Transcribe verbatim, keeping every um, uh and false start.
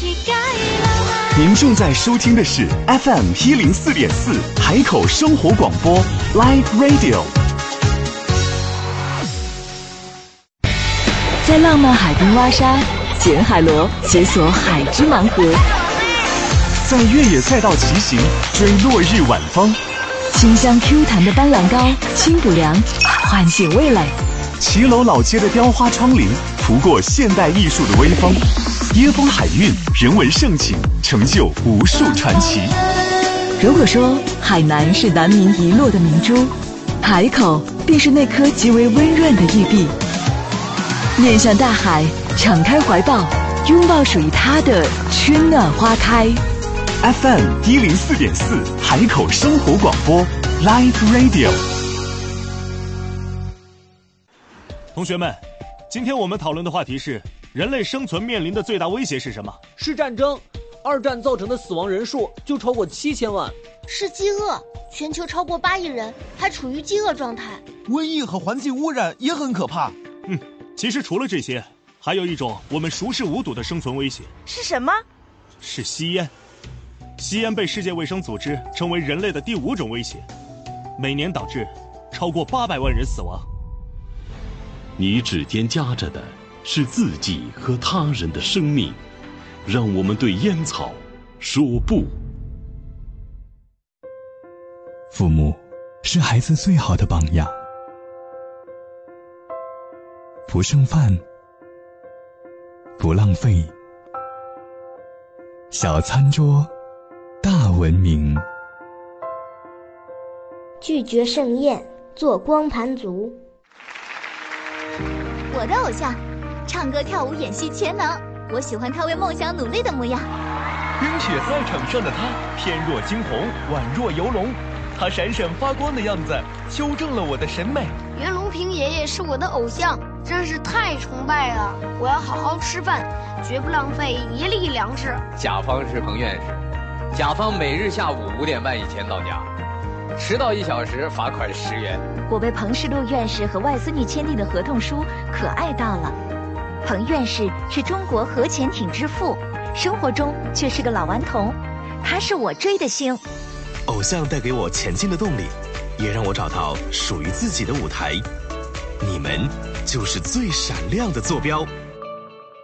您正在收听的是 F M 一零四点四海口生活广播 Live Radio。 在浪漫海滨挖沙，捡海螺，解锁海之盲盒； 在越野赛道骑行，追落日晚风； 清香 Q 弹的斑斓膏，清补凉，唤醒味蕾； 骑楼老街的雕花窗棂，拂过现代艺术的微风；椰风海韵，人文盛景，成就无数传奇。 如果说海南是南民遗落的明珠，海口便是那颗极为温润的玉璧。面向大海，敞开怀抱，拥抱属于它的春暖花开。 F M 一零四点四海口生活广播 Live Radio。 同学们，今天我们讨论的话题是：人类生存面临的最大威胁是什么？ 是战争。二战造成的死亡人数就超过七千万。 是饥饿，全球超过八亿人还处于饥饿状态。 瘟疫和环境污染也很可怕。 嗯。其实除了这些，还有一种我们熟视无睹的生存威胁。 是什么？ 是吸烟。吸烟被世界卫生组织称为人类的第五种威胁，每年导致超过八百万人死亡。 你指尖夹着的是自己和他人的生命，让我们对烟草说不。 父母是孩子最好的榜样。不剩饭，不浪费，小餐桌，大文明。 拒绝盛宴，做光盘族。 我的偶像，唱歌跳舞演戏全能，我喜欢他为梦想努力的模样。 冰雪赛场上的他，翩若惊鸿，宛若游龙，他闪闪发光的样子，修正了我的审美。 袁隆平爷爷是我的偶像，真是太崇拜了！我要好好吃饭，绝不浪费一粒粮食。 甲方是彭院士，甲方每日下午五点半以前到家，迟到一小时罚款十元。 我被彭世禄院士和外孙女签订的合同书可爱到了。彭院士是中国核潜艇之父，生活中却是个老顽童，他是我追的星。 偶像带给我前进的动力，也让我找到属于自己的舞台。你们就是最闪亮的坐标。